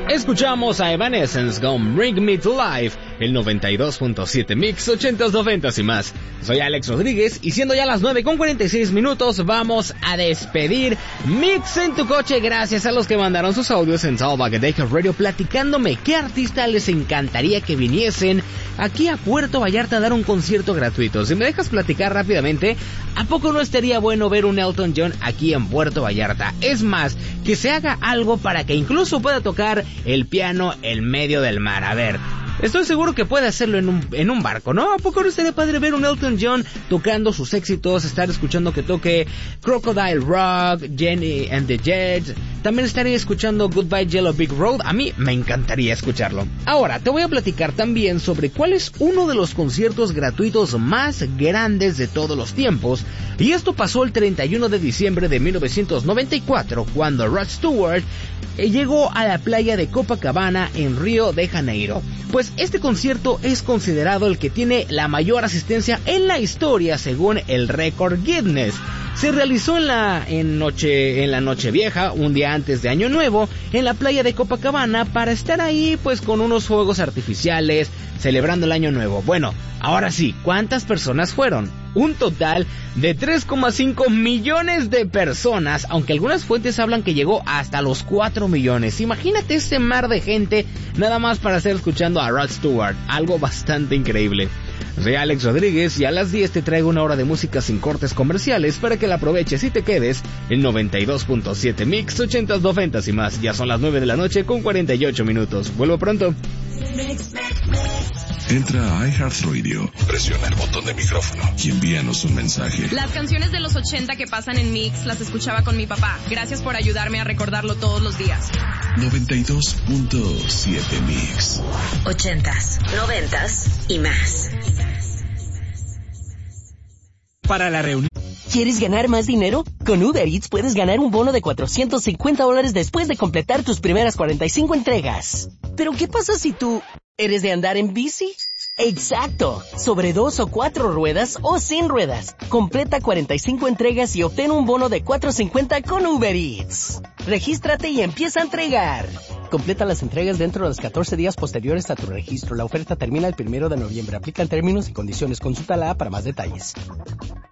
Escuchamos a Evanescence con Bring Me to Life, el 92.7 Mix, 80s, 90s y más. Soy Alex Rodríguez y siendo ya las 9:46 vamos a despedir Mix en tu coche. Gracias a los que mandaron sus audios en Salvagedeja Radio platicándome qué artista les encantaría que viniesen aquí a Puerto Vallarta a dar un concierto gratuito. Si me dejas platicar rápidamente, ¿a poco no estaría bueno ver un Elton John aquí en Puerto Vallarta? Es más, que se haga algo para que incluso pueda tocar el piano en medio del mar. A ver, estoy seguro que puede hacerlo en un barco, ¿no? ¿A poco no estaría padre ver un Elton John tocando sus éxitos, estar escuchando que toque Crocodile Rock, Jenny and the Jets? También estaría escuchando Goodbye Yellow Brick Road. A mí me encantaría escucharlo. Ahora, te voy a platicar también sobre cuál es uno de los conciertos gratuitos más grandes de todos los tiempos. Y esto pasó el 31 de diciembre de 1994, cuando Rod Stewart llegó a la playa de Copacabana en Río de Janeiro. Pues este concierto es considerado el que tiene la mayor asistencia en la historia según el récord Guinness. Se realizó en la noche vieja, un día antes de Año Nuevo, en la playa de Copacabana para estar ahí pues con unos fuegos artificiales, celebrando el Año Nuevo. Bueno, ahora sí, ¿cuántas personas fueron? Un total de 3,5 millones de personas, aunque algunas fuentes hablan que llegó hasta los 4 millones. Imagínate ese mar de gente nada más para estar escuchando a Rod Stewart, algo bastante increíble. Soy Alex Rodríguez y a las 10 te traigo una hora de música sin cortes comerciales para que la aproveches y te quedes en 92.7 Mix, 80s, 90s y más. Ya son las 9 de la noche con 48 minutos. Vuelvo pronto. Entra a iHeartRadio, presiona el botón de micrófono y envíanos un mensaje. Las canciones de los 80 que pasan en Mix las escuchaba con mi papá. Gracias por ayudarme a recordarlo todos los días. 92.7 Mix. 80s, 90s y más. Para la reunión. ¿Quieres ganar más dinero? Con Uber Eats puedes ganar un bono de $450 después de completar tus primeras 45 entregas. ¿Pero qué pasa si tú eres de andar en bici? ¡Exacto! Sobre 2 o 4 ruedas o sin ruedas. Completa 45 entregas y obtén un bono de $450 con Uber Eats. Regístrate y empieza a entregar. Completa las entregas dentro de los 14 días posteriores a tu registro. La oferta termina el 1 de noviembre. Aplican términos y condiciones. Consulta la app para más detalles.